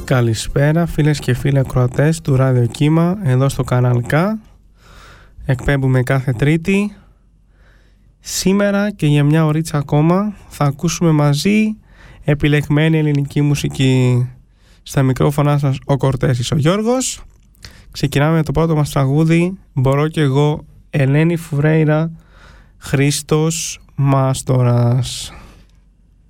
Καλησπέρα φίλες και φίλοι ακροατές του Ράδιο Κύμα, εδώ στο Κανάλ K. Εκπέμπουμε κάθε Τρίτη. Σήμερα και για μια ωρίτσα ακόμα θα ακούσουμε μαζί επιλεγμένη ελληνική μουσική. Στα μικρόφωνα σας ο Κορτέσης ο Γιώργος. Ξεκινάμε με το πρώτο μας τραγούδι, Μπορώ κι εγώ, Ελένη Φουρέιρα, Χρήστος Μάστορας.